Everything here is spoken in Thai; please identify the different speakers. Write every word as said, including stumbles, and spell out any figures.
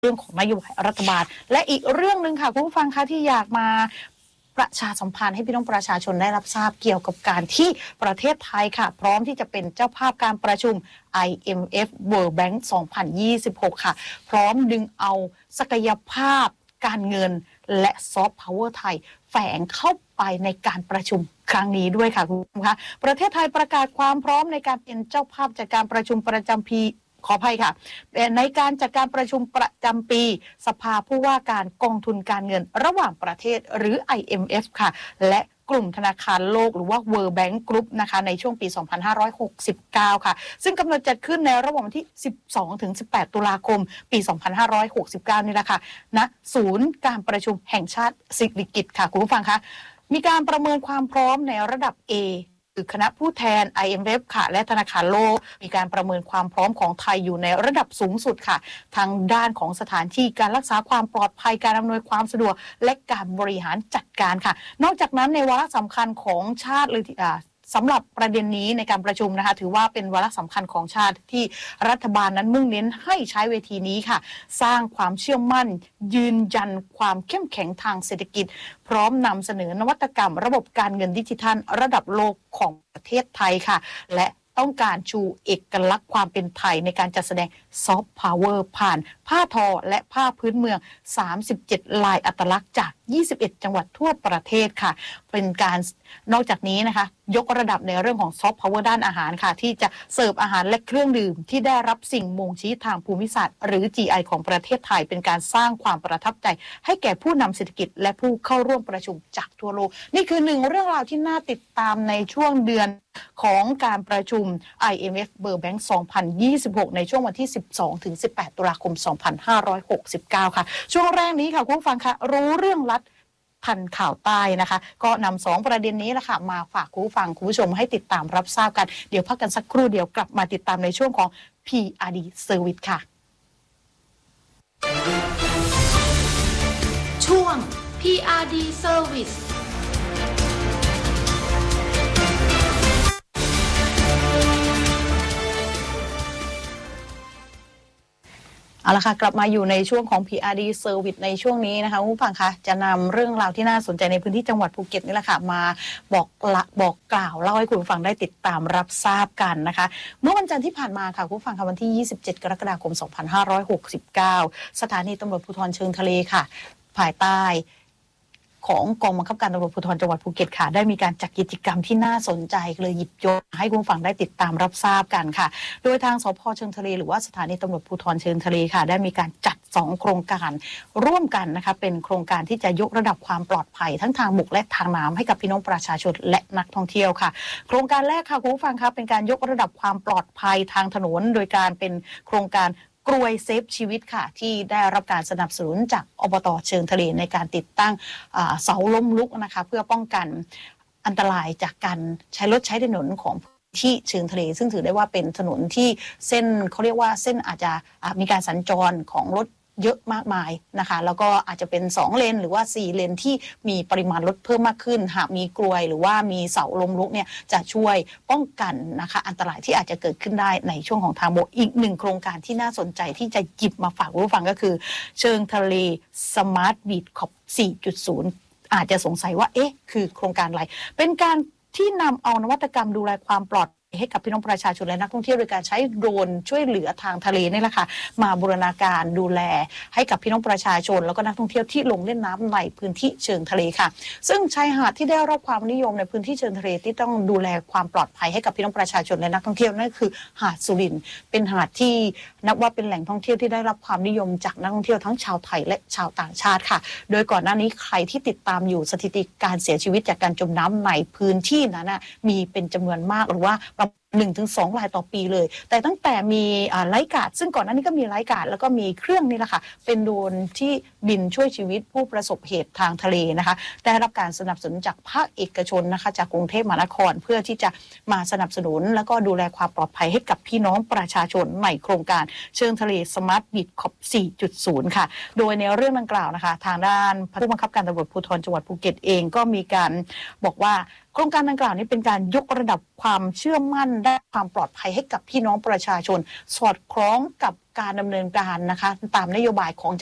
Speaker 1: เรื่องของนโยบายรัฐบาลและอีกเรื่องนึงค่ะคุณผู้ฟังคะที่อยากมาประชาสัมพันธ์ให้พี่น้องประชาชนได้รับทราบเกี่ยวกับการที่ประเทศไทยค่ะพร้อมที่จะเป็นเจ้าภาพการประชุม ไอ เอ็ม เอฟ World Bank สองพันยี่สิบหกค่ะพร้อมดึงเอาศักยภาพการเงินและซอฟต์พาวเวอร์ไทยแฝงเข้าไปในการประชุมครั้งนี้ด้วยค่ะคุณผู้ชมคะประเทศไทยประกาศความพร้อมในการเป็นเจ้าภาพจัดการประชุมประจำปีขออภัยค่ะในการจัดการประชุมประจำปีสภาผู้ว่าการกองทุนการเงินระหว่างประเทศหรือ ไอ เอ็ม เอฟ ค่ะและกลุ่มธนาคารโลกหรือว่า World Bank Group นะคะในช่วงปี สองพันห้าร้อยหกสิบเก้า ค่ะซึ่งกำหนดจัดขึ้นในระหว่างวันที่ สิบสองถึงสิบแปด ตุลาคม ปี สองพันห้าร้อยหกสิบเก้า นี่แหละค่ะณศูนย์การประชุมแห่งชาติสิริกิติ์ค่ะคุณผู้ฟังคะมีการประเมินความพร้อมในระดับ Aคือคณะผู้แทน ไอ เอ็ม เอฟ ค่ะและธนาคารโลกมีการประเมินความพร้อมของไทยอยู่ในระดับสูงสุดค่ะทางด้านของสถานที่การรักษาความปลอดภัยการอำนวยความสะดวกและการบริหารจัดการค่ะนอกจากนั้นในวาระสำคัญของชาติเลยอ่าสำหรับประเด็นนี้ในการประชุมนะคะถือว่าเป็นวาระสำคัญของชาติที่รัฐบาลนั้นมุ่งเน้นให้ใช้เวทีนี้ค่ะสร้างความเชื่อมั่นยืนยันความเข้มแข็งทางเศรษฐกิจพร้อมนำเสนอนวัตกรรมระบบการเงินดิจิทัลระดับโลกของประเทศไทยค่ะและต้องการชูเอกลักษณ์ความเป็นไทยในการจัดแสดงซอฟต์พาวเวอร์ผ่านผ้าทอและผ้าพื้นเมืองสามสิบเจ็ดลายอัตลักษณ์จากยี่สิบเอ็ดจังหวัดทั่วประเทศค่ะเป็นการนอกจากนี้นะคะยกระดับในเรื่องของซอฟต์พาวเวอร์ด้านอาหารค่ะที่จะเสิร์ฟอาหารและเครื่องดื่มที่ได้รับสิ่งบ่งชี้ทางภูมิศาสตร์หรือ จี ไอ ของประเทศไทยเป็นการสร้างความประทับใจให้แก่ผู้นำเศรษฐกิจและผู้เข้าร่วมประชุมจากทั่วโลกนี่คือหนึ่งเรื่องราวที่น่าติดตามในช่วงเดือนของการประชุม ไอ เอ็ม เอฟ World Bank สองพันยี่สิบหกในช่วงวันที่ สิบสองถึงสิบแปด ตุลาคม สองพันห้าร้อยหกสิบเก้า ค่ะช่วงแรกนี้ค่ะคุณผู้ฟังคะรู้เรื่องลัดทันข่าวใต้นะคะก็นำสองประเด็นนี้แหละค่ะมาฝากคุณผู้ฟังคุณผู้ชมให้ติดตามรับทราบกันเดี๋ยวพักกันสักครู่เดียวกลับมาติดตามในช่วงของ พี อาร์ ดี Service ค่ะ
Speaker 2: ช่วง พี อาร์ ดี Service
Speaker 1: เอาละค่ะกลับมาอยู่ในช่วงของ พี อาร์ ดี Service ในช่วงนี้นะคะคุณผู้ฟังคะจะนำเรื่องราวที่น่าสนใจในพื้นที่จังหวัดภูเก็ตนี่แหละค่ะมาบอกละบอกกล่าวเล่าให้คุณผู้ฟังได้ติดตามรับทราบกันนะคะเมื่อวันจันทร์ที่ผ่านมาค่ะคุณผู้ฟังค่ะวันที่ยี่สิบเจ็ดกรกฎาคมสองพันห้าร้อยหกสิบเก้าสถานีตำรวจภูธรเชิงทะเลค่ะภายใต้ของกองบังคับการตำรวจภูธรจังหวัดภูเก็ตค่ะได้มีการจัดกิจกรรมที่น่าสนใจเลยหยิบยกให้คุณผู้ฟังได้ติดตามรับทราบกันค่ะโดยทางสภ.เชิงทะเลหรือว่าสถานีตำรวจภูธรเชิงทะเลค่ะได้มีการจัดสองโครงการร่วมกันนะคะเป็นโครงการที่จะยกระดับความปลอดภัยทั้งทางบกและทางน้ำให้กับพี่น้องประชาชนและนักท่องเที่ยวค่ะโครงการแรกค่ะคุณผู้ฟังครับเป็นการยกระดับความปลอดภัยทางถนนโดยการเป็นโครงการกรวยเซฟชีวิตค่ะที่ได้รับการสนับสนุนจากอบต.เชิงทะเลในการติดตั้งเสาล้มลุกนะคะเพื่อป้องกันอันตรายจากการใช้รถใช้ถนนของที่เชิงทะเลซึ่งถือได้ว่าเป็นถนนที่เส้นเขาเรียกว่าเส้นอาจจะมีการสัญจรของรถเยอะมากมายนะคะแล้วก็อาจจะเป็นสองเลนหรือว่าสี่เลนที่มีปริมาณรถเพิ่มมากขึ้นหากมีกลวยหรือว่ามีเสาล้มลุกเนี่ยจะช่วยป้องกันนะคะอันตรายที่อาจจะเกิดขึ้นได้ในช่วงของทางบกอีกหนึ่งโครงการที่น่าสนใจที่จะหยิบมาฝากผู้ฟังก็คือเชิงทะเลสมาร์ทบีทคอป สี่จุดศูนย์ อาจจะสงสัยว่าเอ๊ะคือโครงการอะไรเป็นการที่นำเอานวัตกรรมดูแลความปลอดให้กับพี่น้องประชาชนและนักท่องเที่ยวโดยการใช้โดรนช่วยเหลือทางทะเลนี่แหละค่ะมาบูรณาการดูแลให้กับพี่น้องประชาชนแล้วก็นักท่องเที่ยวที่ลงเล่นน้ำในพื้นที่เชิงทะเลค่ะซึ่งชายหาดที่ได้รับความนิยมในพื้นที่เชิงทะเลที่ต้องดูแลความปลอดภัยให้กับพี่น้องประชาชนและนักท่องเที่ยวนั่นคือหาดสุรินทร์เป็นหาดที่นับว่าเป็นแหล่งท่องเที่ยวที่ได้รับความนิยมจากนักท่องเที่ยวทั้งชาวไทยและชาวต่างชาติค่ะโดยก่อนหน้านี้ใครที่ติดตามอยู่สถิติการเสียชีวิตจากการจมน้ำในพื้นที่นั้นนะมีเป็นจำนวนมากหรือว่าหนึ่งถึงสองรายต่อปีเลยแต่ตั้งแต่มีไลฟ์การ์ดซึ่งก่อนหน้านี้ก็มีไลฟ์การ์ดแล้วก็มีเครื่องนี่แหละค่ะเป็นโดรนที่บินช่วยชีวิตผู้ประสบเหตุทางทะเลนะคะได้รับการสนับสนุนจากภาคเอกชนนะคะจากกรุงเทพมหานครเพื่อที่จะมาสนับสนุนแล้วก็ดูแลความปลอดภัยให้กับพี่น้องประชาชนในโครงการเชิงทะเลสมาร์ทบีทคอป สี่จุดศูนย์ ค่ะโดยในเรื่องดังกล่าวนะคะทางด้านผู้บังคับการตำรวจภูธรจังหวัดภูเก็ตเองก็มีการบอกว่าโครงการดังกล่าวนี้เป็นการยกระดับความเชื่อมั่นด้านความปลอดภัยให้กับพี่น้องประชาชนสอดคล้องกับการดำเนินการนะคะตามนโยบายของ